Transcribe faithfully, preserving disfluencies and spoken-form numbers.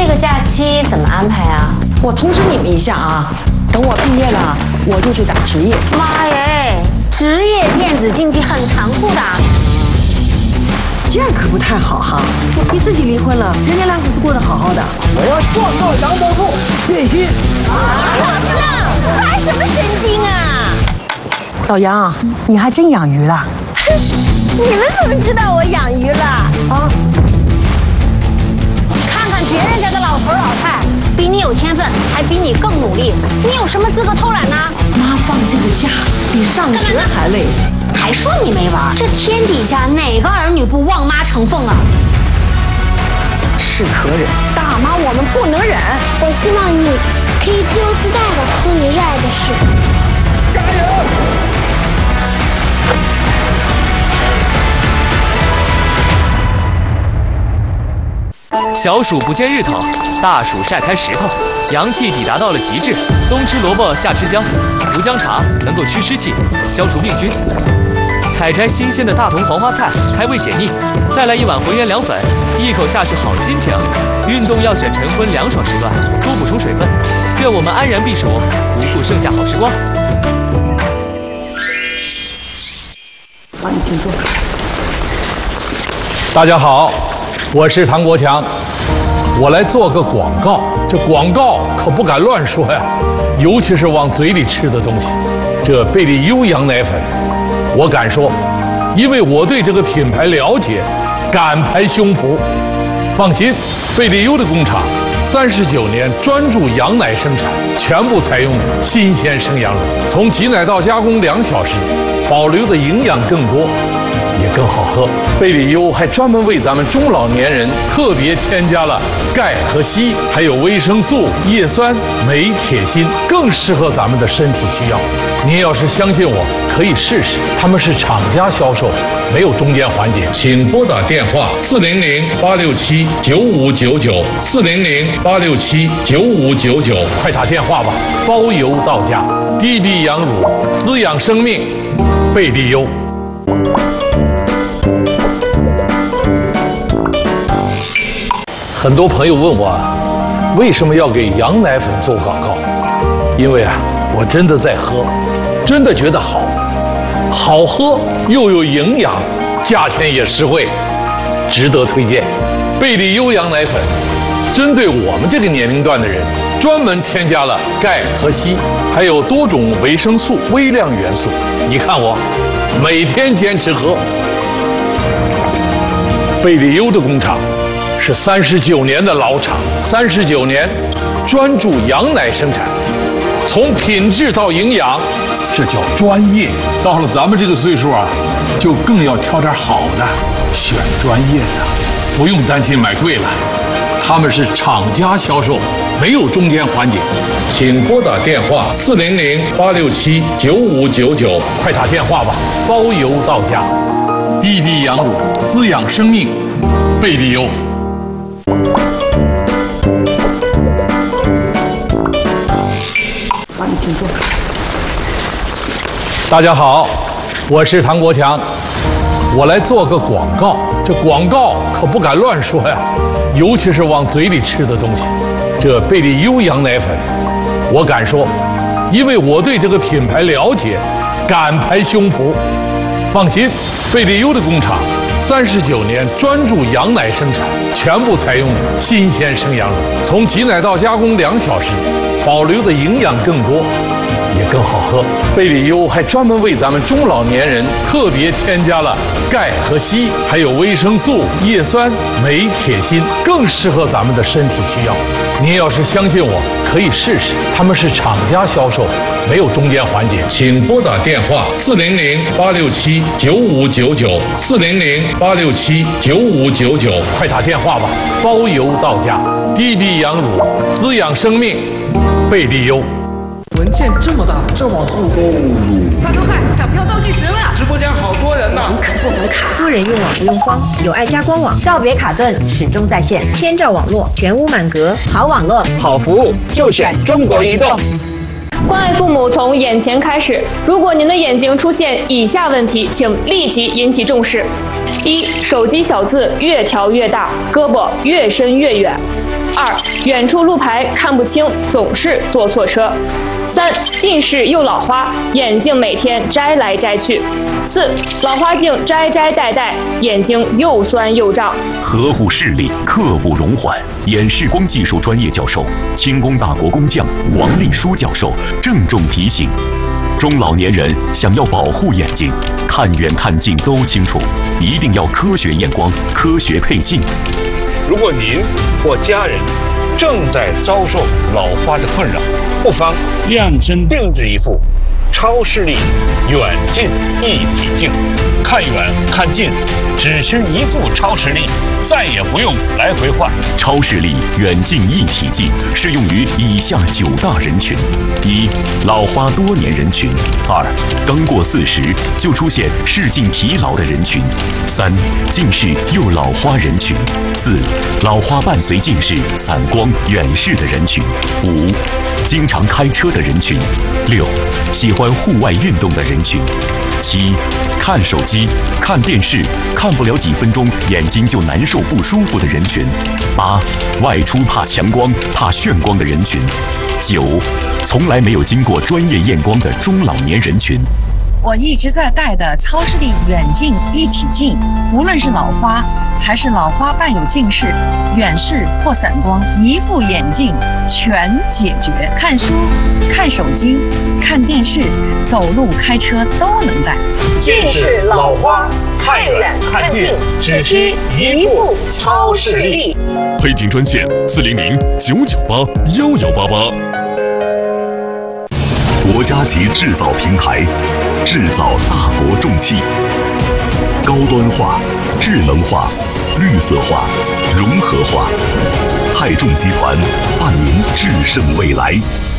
这个假期怎么安排啊？ 我通知你们一下啊，等我毕业了，我就去打职业。 妈耶，职业电子竞技很残酷的。 这样可不太好哈！你自己离婚了，人家两口子过得好好的。 我要状告杨某处变心。 老师，发什么神经啊？ 老杨，你还真养鱼啦？ 你们怎么知道我养鱼了？啊！看看别人家的老头老太，比你有天分，还比你更努力，你有什么资格偷懒呢？ 妈放这个假比上学还累。 还说你没玩？这天底下哪个儿女不望妈成凤啊？ 是可忍，大妈我们不能忍。 我希望你可以自由自在的做你热爱的事。 加油！小暑不见日头，大暑晒开石头，阳气抵达到了极致。冬吃萝卜，夏吃姜，胡姜茶能够祛湿气，消除病菌。采摘新鲜的大同黄花菜，开胃解腻，再来一碗浑源凉粉，一口下去好心情。运动要选晨昏凉爽时段，多补充水分。愿我们安然避暑，不负盛夏好时光。 好，你请坐。 大家好，我是唐国强，我来做个广告。这广告可不敢乱说呀，尤其是往嘴里吃的东西。这贝利优羊奶粉。我敢说，因为我对这个品牌了解，敢拍胸脯。放心，贝利优的工厂三十九年专注羊奶生产，全部采用新鲜生羊乳，从挤奶到加工两小时，保留的营养更多，也更好喝。贝利优还专门为咱们中老年人特别添加了钙和硒，还有维生素、叶酸、镁、铁、锌，更适合咱们的身体需要。您要是相信我，可以试试。他们是厂家销售，没有中间环节。请拨打电话四零零八六七九五九九四零零八六七九五九九，快打电话吧，包邮到家。低低羊乳，滋养生命，贝利优。很多朋友问我，为什么要给羊奶粉做广告？因为啊，我真的在喝，真的觉得好，好喝又有营养，价钱也实惠，值得推荐。贝利优羊奶粉，针对我们这个年龄段的人，专门添加了钙和硒，还有多种维生素、微量元素。你看我，每天坚持喝。贝利优的工厂是三十九年的老厂，三十九年专注羊奶生产，从品质到营养，这叫专业。到了咱们这个岁数啊，就更要挑点好的，选专业的，不用担心买贵了。他们是厂家销售，没有中间环节。请拨打电话四零零八六七九五九九，快打电话吧，包邮到家。低低羊乳，滋养生命，贝利优。 好，你请坐。 大家好，我是唐国强，我来做个广告。这广告可不敢乱说呀，尤其是往嘴里吃的东西。这贝利优羊奶粉，我敢说，因为我对这个品牌了解，敢拍胸脯。放心，贝利优的工厂三十九年专注羊奶生产，全部采用新鲜生羊乳，从挤奶到加工两小时，保留的营养更多，也更好喝。贝利优还专门为咱们中老年人特别添加了钙和硒，还有维生素、叶酸、镁、铁、锌，更适合咱们的身体需要。您要是相信我，可以试试。他们是厂家销售，没有中间环节。请拨打电话四零零八六七九五九九四零零八六七九五九九，快打电话吧，包邮到家。低低羊乳，滋养生命，贝利优。 文件这么大，这网速购入。 快快快，抢票倒计时了！ 直播间好多人呐！ 可不能卡，多人用网不用慌，有爱家官网，告别卡顿，始终在线，千兆网络，全屋满格，好网络， 好服务，就选中国移动。 关爱父母从眼前开始。如果您的眼睛出现以下问题，请立即引起重视：一、手机小字越调越大，胳膊越伸越远； 二、远处路牌看不清，总是坐错车。三、近视又老花，眼镜每天摘来摘去。四、老花镜摘摘戴戴，眼睛又酸又胀。 呵护视力刻不容缓，眼视光技术专业教授、轻工大国工匠王立书教授郑重提醒：中老年人想要保护眼睛，看远看近都清楚，一定要科学验光、科学配镜。 如果您或家人正在遭受老花的困扰，不妨量身定制一副超视力远近一体镜，看远看近只需一副超视力，再也不用来回换。 超视力远近一体镜适用于以下九大人群：一、老花多年人群；二、刚过四十就出现视镜疲劳的人群；三、近视又老花人群；四、老花伴随近视、散光、远视的人群；五、经常开车的人群；六、喜欢户外运动的人群；七、看手机、看电视看不了几分钟眼睛就难受不舒服的人群；八、外出怕强光、怕眩光的人群；九、从来没有经过专业验光的中老年人群。 我一直在戴的超视力远近一体镜，无论是老花还是老花伴有近视、远视或散光，一副眼镜全解决。看书、看手机、看电视、走路、开车都能戴。 近视、老花，看远看近，只需一副超视力。 配镜专线：四零零九九八幺幺八八。国家级制造平台，制造大国重器，高端化、智能化、绿色化、融合化，泰众集团伴您制胜未来。